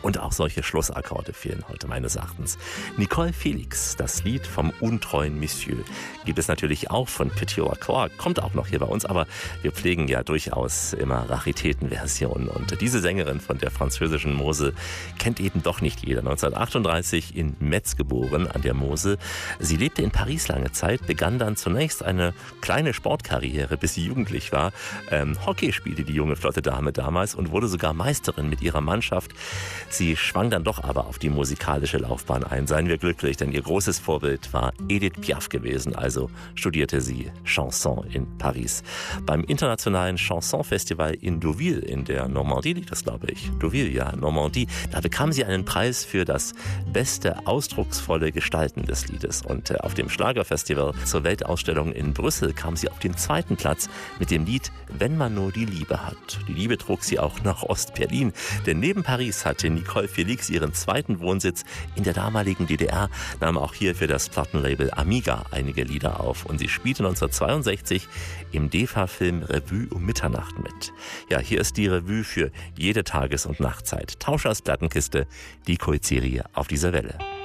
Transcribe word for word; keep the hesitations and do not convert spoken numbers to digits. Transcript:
Und auch solche Schlussakkorde fehlen heute meines Erachtens. Nicole Felix, das Lied vom untreuen Monsieur, gibt es natürlich auch von Petit Raccord, kommt auch noch hier bei uns, aber wir pflegen ja durchaus immer Raritätenversionen. Und diese Sängerin von der französischen Mosel kennt eben doch nicht jeder. neunzehnhundertachtunddreißig in Metz geboren, an der Mosel. Sie lebte in Paris lange Zeit, begann dann zunächst eine kleine Sportkarriere, bis sie jugendlich war. Ähm, Hockey spielte die junge flotte Dame damals und wurde sogar Meisterin mit ihrer Mannschaft. Sie schwang dann doch aber auf die musikalische Laufbahn ein. Seien wir glücklich, denn ihr großes Vorbild war Edith Piaf gewesen. Also studierte sie Chanson in Paris. Beim internationalen Chansonfestival in Deauville in der Normandie liegt das, glaube ich. Deauville, ja, Normandie. Da bekam sie einen Preis für das beste ausdrucksvolle Gestalten des Liedes. Und äh, auf dem Schlagerfestival zur Weltausstellung in Brüssel kam sie auf den zweiten Platz mit dem Lied Wenn man nur die Liebe hat. Die Liebe trug sie auch nach Ostberlin, denn neben Paris hatte Nicole Felix ihren zweiten Wohnsitz in der damaligen D D R, nahm auch hier für das Plattenlabel Amiga einige Lieder auf und sie spielte neunzehnhundertzweiundsechzig im D E F A-Film Revue um Mitternacht mit. Ja, hier ist die Revue für jede Tages- und Nachtzeit. Tauschers Plattenkiste, die Kult-Serie auf dieser Welle.